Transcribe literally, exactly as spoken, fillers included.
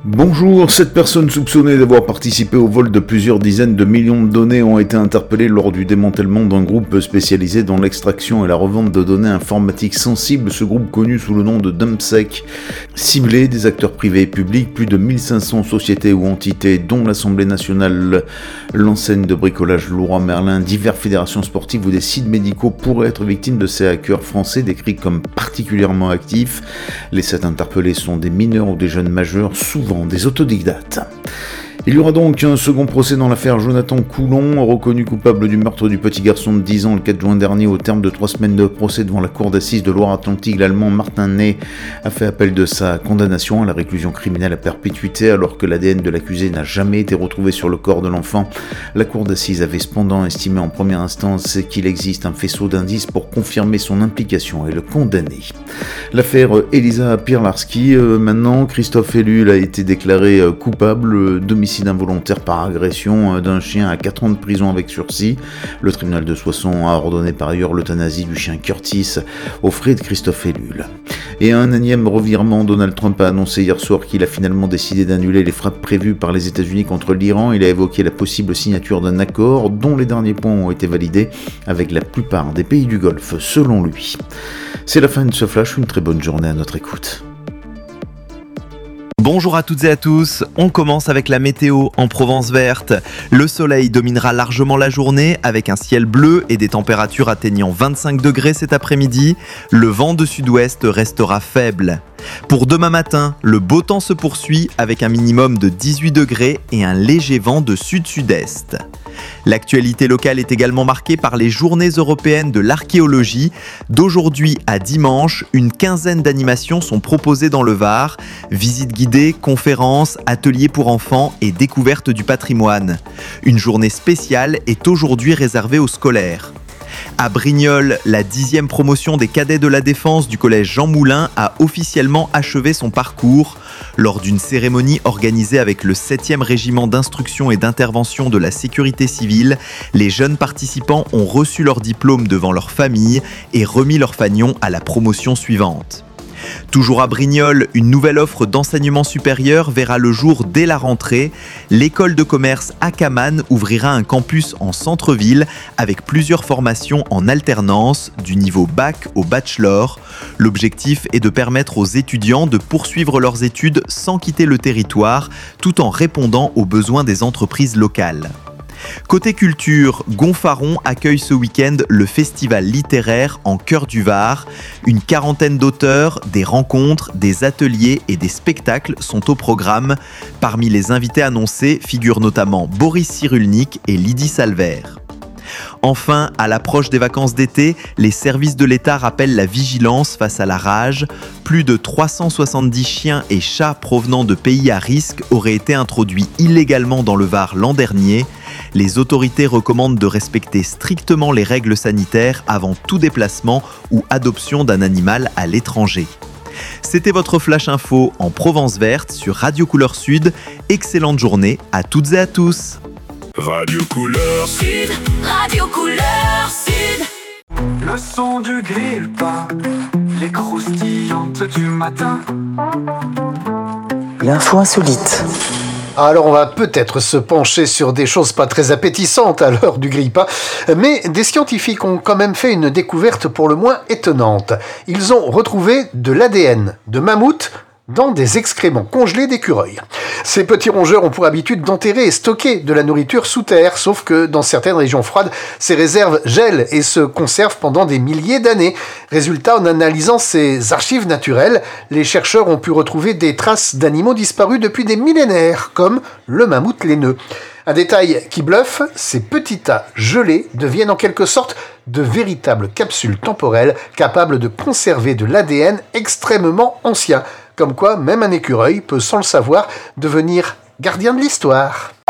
Bonjour, sept personnes soupçonnées d'avoir participé au vol de plusieurs dizaines de millions de données ont été interpellées lors du démantèlement d'un groupe spécialisé dans l'extraction et la revente de données informatiques sensibles, ce groupe connu sous le nom de DumpSec. Ciblé des acteurs privés et publics, plus de mille cinq cents sociétés ou entités, dont l'Assemblée nationale, l'enseigne de bricolage Leroy Merlin, diverses fédérations sportives ou des sites médicaux pourraient être victimes de ces hackers français décrits comme particulièrement actifs. Les sept interpellés sont des mineurs ou des jeunes majeurs, souvent des autodidactes. Il y aura donc un second procès dans l'affaire Jonathan Coulon, reconnu coupable du meurtre du petit garçon de dix ans le quatre juin dernier au terme de trois semaines de procès devant la cour d'assises de Loire-Atlantique. L'Allemand Martin Ney a fait appel de sa condamnation à la réclusion criminelle à perpétuité alors que l'A D N de l'accusé n'a jamais été retrouvé sur le corps de l'enfant. La cour d'assises avait cependant estimé en première instance qu'il existe un faisceau d'indices pour confirmer son implication et le condamner. L'affaire Elisa Pirlarski, euh, maintenant, Christophe Ellul a été déclaré euh, coupable d'homicide involontaire par agression d'un chien à quatre ans de prison avec sursis. Le tribunal de Soissons a ordonné par ailleurs l'euthanasie du chien Curtis aux frais de Christophe Ellul. Et un énième revirement, Donald Trump a annoncé hier soir qu'il a finalement décidé d'annuler les frappes prévues par les États-Unis contre l'Iran. Il a évoqué la possible signature d'un accord dont les derniers points ont été validés avec la plupart des pays du Golfe, selon lui. C'est la fin de ce flash, une très bonne journée à notre écoute. Bonjour à toutes et à tous, on commence avec la météo en Provence verte. Le soleil dominera largement la journée avec un ciel bleu et des températures atteignant vingt-cinq degrés cet après-midi. Le vent de sud-ouest restera faible. Pour demain matin, le beau temps se poursuit avec un minimum de dix-huit degrés et un léger vent de sud-sud-est. L'actualité locale est également marquée par les journées européennes de l'archéologie. D'aujourd'hui à dimanche, une quinzaine d'animations sont proposées dans le Var. Visites guidées, conférences, ateliers pour enfants et découverte du patrimoine. Une journée spéciale est aujourd'hui réservée aux scolaires. À Brignoles, la dixième promotion des cadets de la défense du collège Jean Moulin a officiellement achevé son parcours. Lors d'une cérémonie organisée avec le septième régiment d'instruction et d'intervention de la sécurité civile, les jeunes participants ont reçu leur diplôme devant leur famille et remis leur fanion à la promotion suivante. Toujours à Brignoles, une nouvelle offre d'enseignement supérieur verra le jour dès la rentrée. L'école de commerce Akaman ouvrira un campus en centre-ville avec plusieurs formations en alternance, du niveau bac au bachelor. L'objectif est de permettre aux étudiants de poursuivre leurs études sans quitter le territoire, tout en répondant aux besoins des entreprises locales. Côté culture, Gonfaron accueille ce week-end le festival littéraire en cœur du Var. Une quarantaine d'auteurs, des rencontres, des ateliers et des spectacles sont au programme. Parmi les invités annoncés figurent notamment Boris Cyrulnik et Lydie Salver. Enfin, à l'approche des vacances d'été, les services de l'État rappellent la vigilance face à la rage. Plus de trois cent soixante-dix chiens et chats provenant de pays à risque auraient été introduits illégalement dans le Var l'an dernier. Les autorités recommandent de respecter strictement les règles sanitaires avant tout déplacement ou adoption d'un animal à l'étranger. C'était votre Flash Info en Provence verte sur Radio Couleur Sud. Excellente journée à toutes et à tous. Radio Couleur Sud, Radio Couleur Sud. Le son du grille-pain, les croustillantes du matin. L'info insolite. Alors on va peut-être se pencher sur des choses pas très appétissantes à l'heure du grille-pain, mais des scientifiques ont quand même fait une découverte pour le moins étonnante. Ils ont retrouvé de l'A D N de mammouth dans des excréments congelés d'écureuils. Ces petits rongeurs ont pour habitude d'enterrer et stocker de la nourriture sous terre, sauf que dans certaines régions froides, ces réserves gèlent et se conservent pendant des milliers d'années. Résultat, en analysant ces archives naturelles, les chercheurs ont pu retrouver des traces d'animaux disparus depuis des millénaires, comme le mammouth laineux. Un détail qui bluffe, ces petits tas gelés deviennent en quelque sorte de véritables capsules temporelles capables de conserver de l'A D N extrêmement ancien. Comme quoi, même un écureuil peut, sans le savoir, devenir gardien de l'histoire.